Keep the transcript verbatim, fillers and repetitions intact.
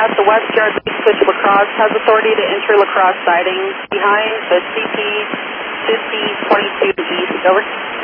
at the West Yard Switch La Crosse has authority to enter La Crosse siding behind the C P fifty twenty-two East. Over.